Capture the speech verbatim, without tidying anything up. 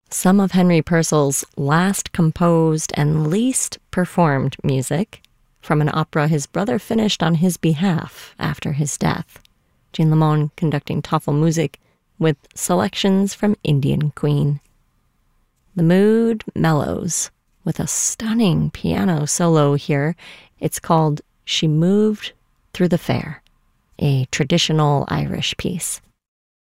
some of Henry Purcell's last composed and least performed music from an opera his brother finished on his behalf after his death. Jean Lamond conducting Tafelmusik with selections from Indian Queen. The mood mellows with a stunning piano solo here. It's called She Moved Through the Fair, a traditional Irish piece.